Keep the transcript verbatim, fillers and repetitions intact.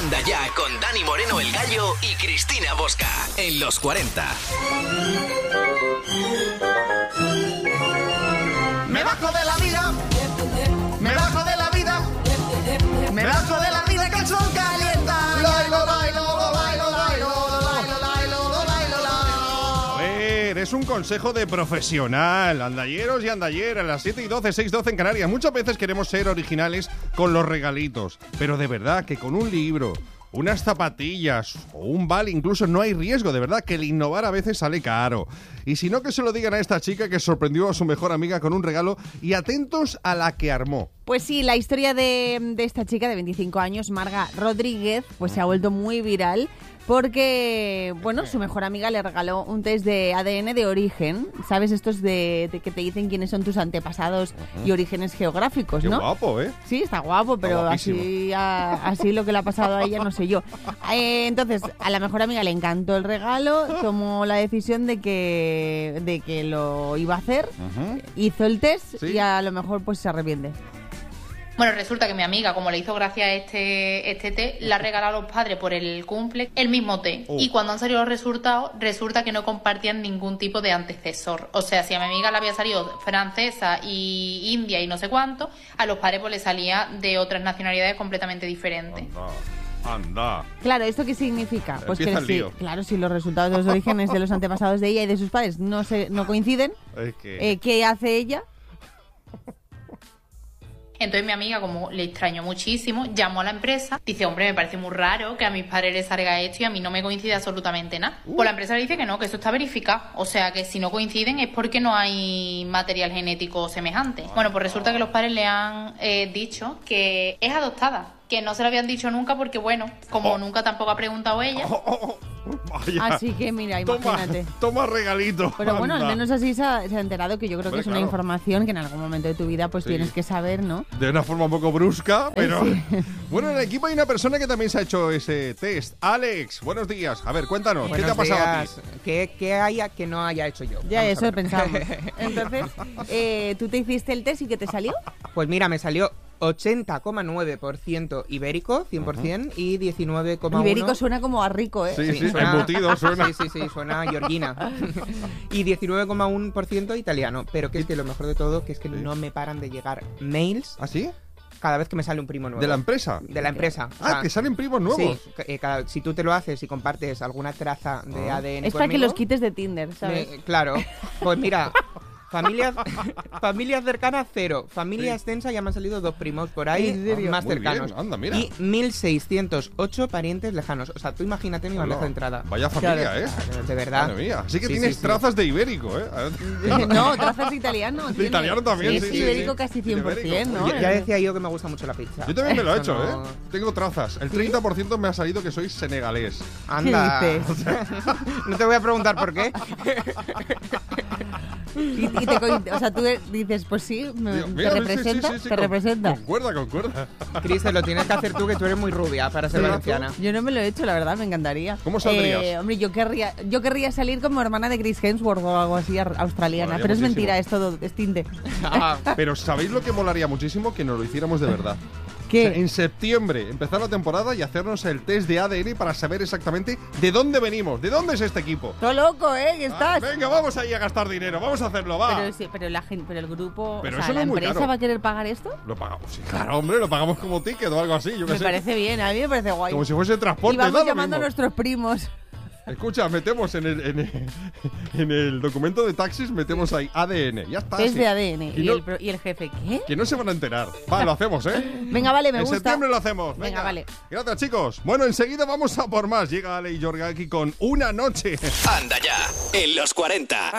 Anda ya con Dani Moreno el Gallo y Cristina Bosca en los cuarenta. Me bajo de la vida, me bajo de la vida, me bajo de la vida que el sol calienta. Bailo, bailo, bailo, bailo, bailo, bailo, bailo, A ver, es un consejo de profesional. Andalleros y andalleras, a las siete y doce, seis y doce en Canarias. Muchas veces queremos ser originales con los regalitos, pero de verdad que con un libro, unas zapatillas o un vale incluso no hay riesgo, de verdad que el innovar a veces sale caro. Y si no, que se lo digan a esta chica que sorprendió a su mejor amiga con un regalo y atentos a la que armó. Pues sí, la historia de, de esta chica de veinticinco años, Marga Rodríguez, pues se ha vuelto muy viral porque, bueno, su mejor amiga le regaló un test de A D N de origen. ¿Sabes? Estos de, de que te dicen quiénes son tus antepasados uh-huh. y orígenes geográficos, Qué ¿no? guapo, ¿eh? Sí, está guapo, pero está así, a, así lo que le ha pasado a ella no sé yo. Eh, entonces, a la mejor amiga le encantó el regalo, tomó la decisión de que, de que lo iba a hacer, uh-huh. hizo el test ¿Sí? y a lo mejor pues se arrepiente. Bueno, resulta que mi amiga, como le hizo gracia este, este té, le ha regalado a los padres por el cumple el mismo té. Oh. Y cuando han salido los resultados, resulta que no compartían ningún tipo de antecesor. O sea, si a mi amiga le había salido francesa y india y no sé cuánto, a los padres pues le salía de otras nacionalidades completamente diferentes. Anda. Anda. Claro, ¿esto qué significa? Pues Empieza que el si, lío. claro, si los resultados de los orígenes de los antepasados de ella y de sus padres no se no coinciden, es que... eh, ¿qué hace ella? Entonces mi amiga, como le extrañó muchísimo, llamó a la empresa, dice, hombre, me parece muy raro que a mis padres les salga esto y a mí no me coincide absolutamente nada. Uh. Pues la empresa le dice que no, que eso está verificado, o sea que si no coinciden es porque no hay material genético semejante. Bueno, pues resulta que los padres le han eh, dicho que es adoptada, que no se lo habían dicho nunca porque, bueno, como oh. nunca tampoco ha preguntado ella... Oh, oh, oh. Vaya. Así que mira, imagínate. Toma, toma regalito. Pero bueno, anda. Al menos así se ha, se ha enterado, que yo creo Hombre, que es una claro. información que en algún momento de tu vida pues sí. tienes que saber, ¿no? De una forma un poco brusca, pero... Sí. Bueno, en el equipo hay una persona que también se ha hecho ese test. Alex, buenos días. A ver, cuéntanos, buenos ¿qué te ha pasado días. a ti? ¿Qué, ¿Qué haya que no haya hecho yo? Ya, Vamos eso pensábamos. Entonces, eh, ¿tú te hiciste el test y qué te salió? Pues mira, me salió ochenta coma nueve por ciento ibérico, cien por ciento, uh-huh. y diecinueve coma uno por ciento... Ibérico suena como a rico, ¿eh? Sí, sí, sí suena, embutido suena. Sí, sí, sí, suena a Georgina. Y diecinueve coma uno por ciento italiano. Pero que es que lo mejor de todo, que es que sí. no me paran de llegar mails. ¿Ah, sí? Cada vez que me sale un primo nuevo. ¿De la empresa? De la empresa. Ah, o sea, que salen primos nuevos. Sí, eh, cada, si tú te lo haces y compartes alguna traza de ah. A D N es conmigo, para que los quites de Tinder, ¿sabes? Me, claro. Pues mira... Familias, familias cercanas, cero. Familia sí. extensa, ya me han salido dos primos por ahí, más Muy cercanos. Bien, anda, mira. Y mil seiscientos ocho parientes lejanos. O sea, tú imagínate mi bandeja de entrada. Vaya familia, claro, ¿eh? De verdad. Madre mía. Así que sí, tienes sí, trazas sí. de ibérico, ¿eh? No, trazas de italiano. De italiano también, sí. Sí, sí, ibérico sí. casi cien por ciento, ¿no? Ya, ya decía yo que me gusta mucho la pizza. Yo también me lo he hecho, no... ¿eh? Tengo trazas. El treinta por ciento me ha salido que soy senegalés. Anda. ¿Qué dices? No te voy a preguntar por qué. Y, y te, o sea, tú dices, pues sí, me, Digo, te mira, representa, sí, sí, sí, sí, te con, representa. Concuerda, concuerda. Cris, te lo tienes que hacer tú, que tú eres muy rubia para ser ¿Sí? valenciana. Yo no me lo he hecho, la verdad, me encantaría. ¿Cómo saldrías? Eh, hombre, yo querría, yo querría salir como hermana de Chris Hemsworth o algo así, australiana. Molaría pero es muchísimo. mentira, es todo, es tinte. Ah, Pero ¿sabéis lo que molaría muchísimo? Que nos lo hiciéramos de verdad. ¿Qué? O sea, en septiembre empezar la temporada y hacernos el test de A D N para saber exactamente de dónde venimos, de dónde es este equipo. Todo loco, ¿eh? ¿Qué estás? Ah, venga, vamos ahí a gastar dinero, vamos a hacerlo, va. Pero, sí, pero, la gente, pero el grupo, Pero o sea, eso no ¿la es muy empresa caro. va a querer pagar esto? Lo pagamos, sí, claro, hombre, lo pagamos como ticket o algo así, yo qué Me sé. parece bien, a mí me parece guay. Como si fuese transporte, y vamos da lo llamando a mismo. nuestros primos. Escucha, metemos en el, en, el, en el documento de taxis, metemos ahí A D N, ya está. Test sí. de A D N. Y Y, no- el, pro- y el jefe, ¿qué? Que no se van a enterar. Va, lo hacemos, ¿eh? Venga, vale, me en gusta. septiembre lo hacemos. Venga, Venga, vale. Gracias, chicos. Bueno, enseguida vamos a por más. Llega Ale y Jorge aquí con Una Noche. Anda ya en los cuarenta.